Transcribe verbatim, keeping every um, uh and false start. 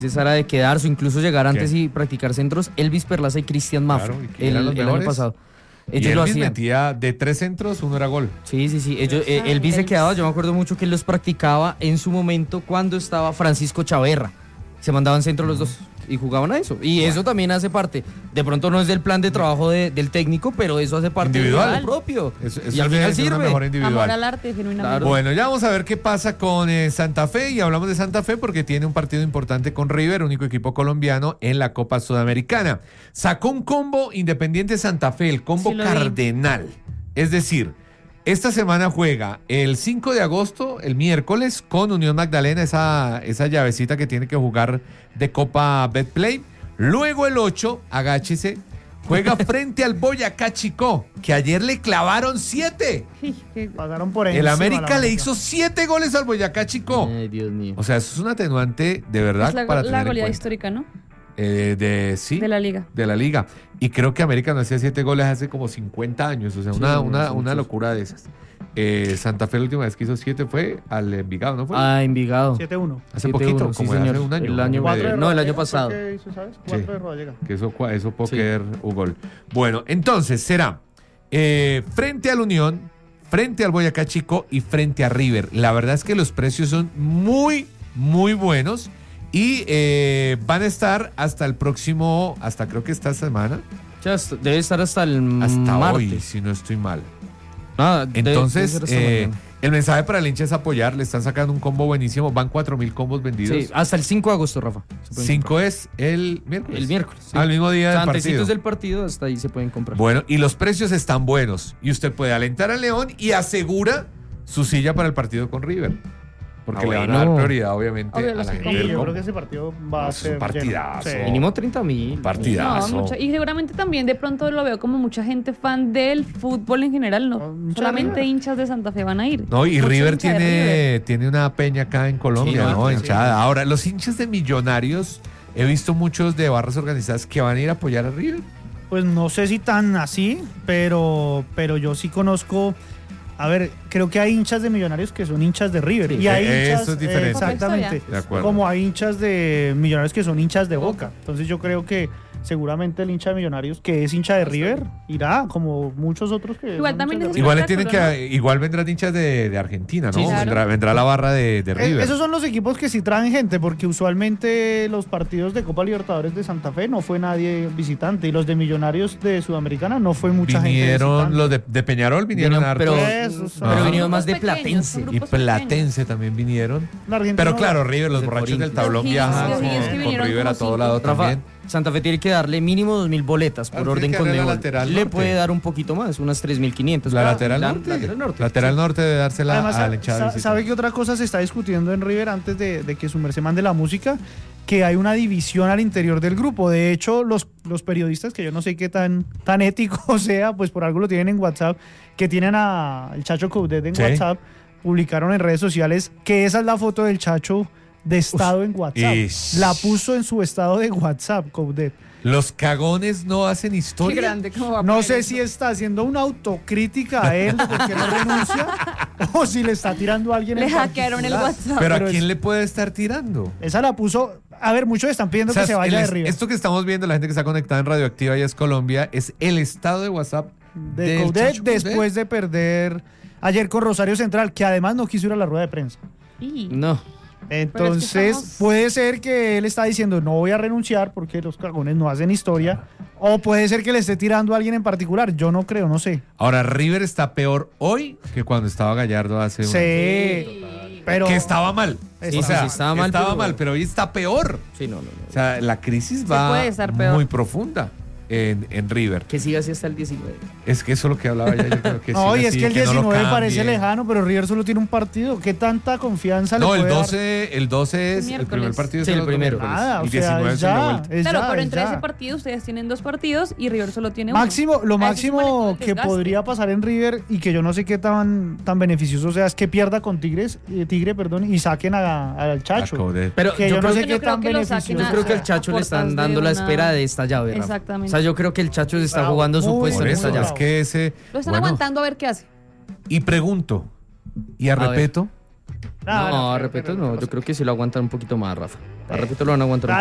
Era de quedarse o incluso llegar antes ¿Qué? y practicar centros, Elvis Perlaza y Cristian Maffra, Claro, y que el, eran los el año mejores. pasado. Y Ellos lo Elvis hacían. metía de tres centros, uno era gol. Sí, sí, sí. Ellos, eh, Elvis se quedaba, yo me acuerdo mucho que él los practicaba en su momento cuando estaba Francisco Chaverra. Se mandaban centro los dos y jugaban a eso. Y eso también hace parte. De pronto no es del plan de trabajo de- del técnico, pero eso hace parte Individual. del propio. Eso, eso y al debe final ser una sirve. mejor individual. Amor al arte, genuinamente. Claro. Bueno, ya vamos a ver qué pasa con eh, Santa Fe, y hablamos de Santa Fe porque tiene un partido importante con River, único equipo colombiano en la Copa Sudamericana. Sacó un combo Independiente Santa Fe, el combo Sí, lo vi. cardenal. Es decir, esta semana juega el cinco de agosto, el miércoles, con Unión Magdalena, esa, esa llavecita que tiene que jugar de Copa Betplay. Luego el ocho, agáchese, juega frente al Boyacá Chicó, que ayer le clavaron siete. Sí, qué- Pagaron por El encima América la le América. hizo siete goles al Boyacá Chico. Ay, Dios mío. O sea, eso es un atenuante de verdad Es la, para la tener en goleada cuenta. histórica, ¿no? Eh, de sí, De la liga. de la liga. Y creo que América no hacía siete goles hace como cincuenta años. O sea, Sí, una, no, una, son una muchos. locura de esas. Eh, Santa Fe la última vez que hizo siete fue al Envigado, ¿no fue? Ah, Envigado. siete uno. hace siete poquito, uno, sí, como de señor. hace un año. El un año- y Cuatro medio. de No, el año Rodallega pasado. fue que hizo, ¿sabes? Cuatro Sí. de Rodallega. Que eso, cua- eso puedo Sí. creer un gol. Bueno, entonces será eh, frente al Unión, frente al Boyacá Chico y frente a River. La verdad es que los precios son muy, muy buenos y eh, van a estar hasta el próximo, hasta creo que esta semana, Ya est- debe estar hasta el hasta martes. hoy, si no estoy mal. Nada, debe- debe Entonces, ser hasta eh, mañana. el mensaje para el hincha es apoyar. Le están sacando un combo buenísimo. Van cuatro mil combos vendidos. Sí, hasta el cinco de agosto, Rafa. se pueden Cinco es el miércoles. comprar. El miércoles. sí. Al mismo día O sea, del antecitos partido. del partido, hasta ahí se pueden comprar. Bueno, y los precios están buenos. Y usted puede alentar al León y asegura su silla para el partido con River. Porque Ah, le van a bueno. dar prioridad, obviamente, Obvio, a los la que gente Sí, del yo combo. creo que ese partido va No, a es un ser partidazo. lleno. Sí. Mínimo treinta mil. Partidazo. No, mucho. Y seguramente también de pronto lo veo como mucha gente fan del fútbol en general, No, no. mucha Solamente River. hinchas de Santa Fe van a ir. No, y Mucho River hincha de tiene, River. tiene una peña acá en Colombia, Sí, ¿no? sí. Hinchada. Ahora, los hinchas de Millonarios, he visto muchos de barras organizadas que van a ir a apoyar a River. Pues no sé si tan así, pero, pero yo sí conozco. A ver, creo que hay hinchas de Millonarios que son hinchas de River. Sí, y hay eso hinchas, es diferente. eh, exactamente. De acuerdo. Como hay hinchas de Millonarios que son hinchas de Boca. Entonces yo creo que seguramente el hincha de Millonarios que es hincha de River irá, como muchos otros que Igual son también hinchas de es- Igual le espectáculo, tienen que, igual vendrán hinchas de, de Argentina, ¿no? Sí, claro. vendrá, vendrá la barra de, de Eh, River. Esos son los equipos que sí traen gente, porque usualmente los partidos de Copa Libertadores de Santa Fe no fue nadie visitante, y los de Millonarios de Sudamericana no fue mucha vinieron gente los de, de Peñarol, vinieron Vinieron, hartos. pero, Esos son- pero Ah. vinieron más de Grupos pequeños, Platense. son Y grupos pequeños. Platense también vinieron. La Argentina Pero no- claro, River, los De borrachos del Corinthians. tablón Los viajan Higgins, con, los Higgins que con vinieron River a como todo cinco. lado Rafa, también. Santa Fe tiene que darle mínimo dos mil boletas por Ah, tiene orden que con darle la Mebol. lateral Le norte. puede dar un poquito más, unas tres mil quinientos. La para- lateral la- norte. Lateral norte. Lateral norte de dársela Además, a la hinchada sa- visitante. ¿sabe qué otra cosa se está discutiendo en River antes de, de que su merced mande la música? Que hay una división al interior del grupo. De hecho, los, los periodistas, que yo no sé qué tan, tan ético sea, pues por algo lo tienen en WhatsApp, que tienen a el Chacho Coudet en Sí. WhatsApp, publicaron en redes sociales que esa es la foto del Chacho de estado en WhatsApp. Ish. La puso en su estado de WhatsApp, Coudet. Los cagones no hacen Qué historia. grande, ¿cómo va a No poner sé eso? si está haciendo una autocrítica a él de por qué no renuncia o si le está tirando a alguien Le en hackearon el particular. WhatsApp. Pero ¿a Pero quién es- le puede estar tirando? Esa la puso. A ver, muchos están pidiendo O sea, que se vaya el de es- River. esto que estamos viendo, la gente que está conectada en Radioactiva y es Colombia, es el estado de WhatsApp de del Coudet Chacho Coudet. después de perder ayer con Rosario Central, que además no quiso ir a la rueda de prensa. Y- No. Entonces, estamos- puede ser que él está diciendo no voy a renunciar porque los cagones no hacen historia. O puede ser que le esté tirando a alguien en particular. Yo no creo, no sé. Ahora, River está peor hoy que cuando estaba Gallardo hace un Sí. Pero. Que estaba mal. Sí, o sí, sea, sí, estaba mal, estaba pero- mal, pero hoy está peor. Sí, no, no, no. O sea, la crisis Se va puede estar peor. muy profunda en, en River. Que siga así hasta el diecinueve. Es que eso es lo que hablaba ya. Yo creo que No, siga y es así, que el no lo diecinueve parece cambie. lejano, pero River solo tiene un partido. ¿Qué tanta confianza le No, el puede dar? doce, el doce es el Miércoles. primer partido. Sí, es el primero. miércoles. Nada, o el sea, diecinueve es es la ya, vuelta. es Claro, ya, pero es entre ya. ese partido ustedes tienen dos partidos y River solo tiene uno. Máximo, lo A eso máximo súmale todo el que desgaste. podría pasar en River y que yo no sé qué tan, tan beneficioso sea es que pierda con Tigres, eh, Tigre, perdón, y saquen a- al Chacho. A Coudet. Pero Que yo, yo no creo, sé que, qué yo creo tan que lo saquen beneficioso a- yo creo que sea. al Chacho le a están puertas dando de la una- espera de esta llave, Rafa. Exactamente. O sea, yo creo que el Chacho se está Bravo, jugando su muy puesto Por en eso, esta es llave. que ese. Lo están bueno, aguantando a ver qué hace. Y pregunto, y a, A ver. repeto, Ah, No, bueno, a pero- Repeto pero- no, yo creo que sí lo aguantan un poquito más, Rafa. A Repeto lo van a aguantar un